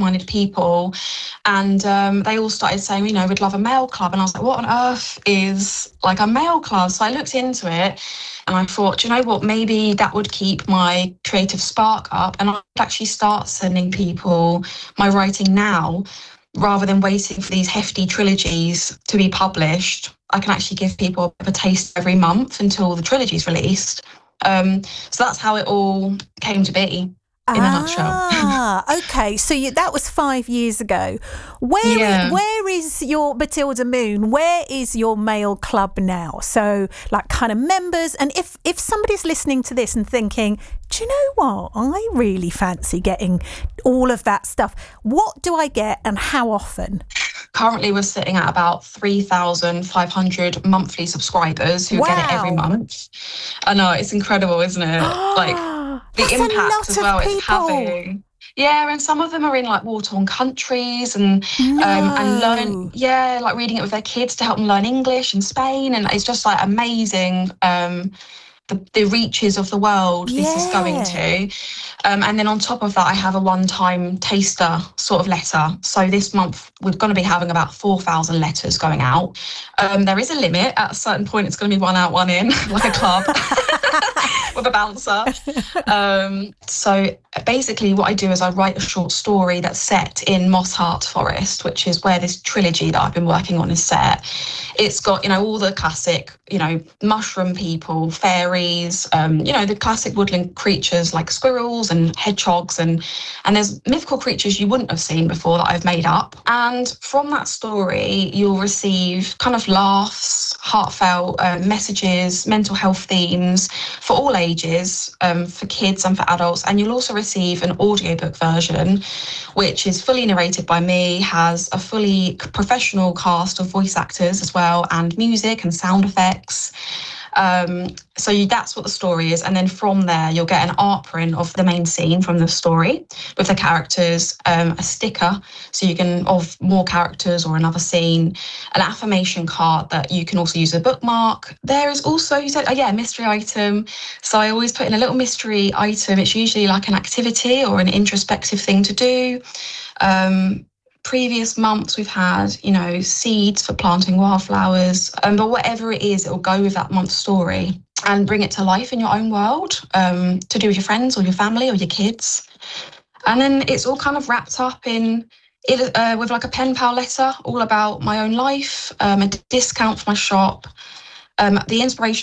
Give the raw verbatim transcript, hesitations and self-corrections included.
like-minded people. And um, they all started saying, you know, we'd love a mail club. And I was like, what on earth is like a mail club? So I looked into it and I thought, do you know what, maybe that would keep my creative spark up and I'd actually start sending people my writing now rather than waiting for these hefty trilogies to be published. I can actually give people a bit of a taste every month until the trilogy's released. Um, so that's how it all came to be. In a nutshell. Ah, okay. So you, that was five years ago. Where Yeah. is, where is your Matilda Moon? Where is your mail club now? So, like, kind of members. And if if somebody's listening to this and thinking, do you know what? I really fancy getting all of that stuff. What do I get and how often? Currently, we're sitting at about three thousand five hundred monthly subscribers who Wow. get it every month. I know, it's incredible, isn't it? Like the That's impact as well it's having. Yeah, and some of them are in like war-torn countries and no. um, and learn. Yeah, like reading it with their kids to help them learn English in Spain, and it's just like amazing. Um, The, the reaches of the world yeah. this is going to. Um, and then on top of that, I have a one-time taster sort of letter. So this month, we're going to be having about four thousand letters going out. Um, there is a limit. At a certain point, it's going to be one out, one in, like a club with a bouncer. Um, so basically what I do is I write a short story that's set in Moss Hart Forest, which is where this trilogy that I've been working on is set. It's got, you know, all the classic, you know, mushroom people, fairies, um, you know, the classic woodland creatures like squirrels and hedgehogs, and and there's mythical creatures you wouldn't have seen before that I've made up. And from that story, you'll receive kind of laughs, heartfelt uh, messages, mental health themes for all ages, um, for kids and for adults. And you'll also receive an audiobook version, which is fully narrated by me, has a fully professional cast of voice actors as well, and music and sound effects. Um, so you, that's what the story is. And then from there, you'll get an art print of the main scene from the story with the characters, um, a sticker, so you can, of more characters or another scene, an affirmation card that you can also use as a bookmark. There is also, you said, oh yeah, a mystery item. So I always put in a little mystery item. It's usually like an activity or an introspective thing to do. Um, Previous months we've had, you know, seeds for planting wildflowers, um, but whatever it is, it will go with that month's story and bring it to life in your own world, um, to do with your friends or your family or your kids. And then it's all kind of wrapped up in it uh, with like a pen pal letter, all about my own life, um, a discount for my shop, um, the inspiration